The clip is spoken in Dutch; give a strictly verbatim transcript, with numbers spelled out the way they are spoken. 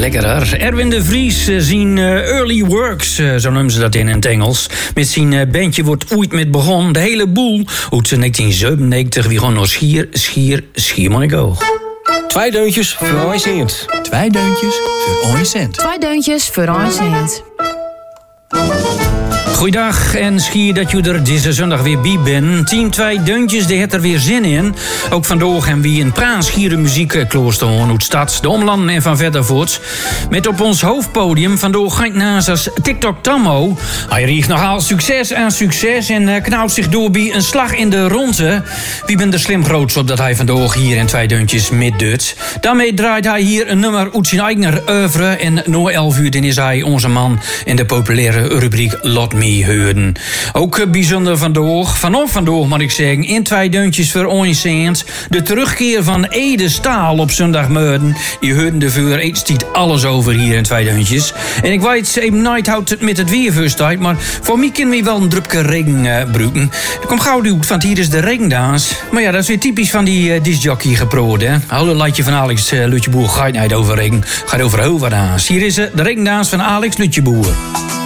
lekker hoor. Erwin de Vries uh, zien uh, Early Works, uh, zo noemen ze dat in het Engels. Met zijn uh, bandje wordt ooit met begon. De hele boel uit negentien zevenennegentig wie gewoon nog schier, schier, Schiermonnikoog. Twee deuntjes voor een cent. Twee deuntjes voor een cent. Twee deuntjes voor een cent. Goeiedag en schier dat je er deze zondag weer bij bent. Team twee deuntjes, die heeft er weer zin in. Ook vandaag hebben we een praanschiere muziekklooster uit stad, de omlanden en van verdervoorts. Met op ons hoofdpodium vandaag gaat naast als TikTok Tammo. Hij riegt nogal succes aan succes en knauwt zich door bij een slag in de ronde. Wie bent er slim groots op dat hij vandaag hier in twee deuntjes middoet. Daarmee draait hij hier een nummer uit zijn eigen oeuvre. En na elf uur dan is hij onze man in de populaire rubriek Lot Me Heurden. Ook uh, bijzonder vandaag, vanaf vandaag moet ik zeggen, in twee deuntjes voor een cent. De terugkeer van Ede Staal op zondagmorgen. Die heurden de vuur, het stiet alles over hier in twee deuntjes. En ik weet, even nooit houdt het met het weer first tijd, maar voor mij kunnen we wel een drupke regen uh, gebruiken. Er komt gauw uit, want hier is de regendans. Maar ja, dat is weer typisch van die uh, discjockey geprood, hè. Alle latje van Alex uh, Lutjeboer gaat niet over regen, gaat over hoverdaans. Hier is uh, de regendans van Alex Lutjeboer.